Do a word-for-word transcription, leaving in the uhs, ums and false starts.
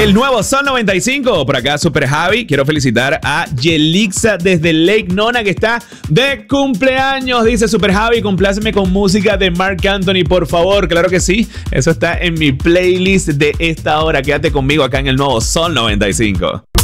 El nuevo Sol noventa y cinco, por acá Super Javi. Quiero felicitar a Yelixa desde Lake Nona, que está de cumpleaños. Dice Super Javi, compláceme con música de Marc Anthony, por favor. Claro que sí, eso está en mi playlist de esta hora. Quédate conmigo acá en el nuevo Sol noventa y cinco.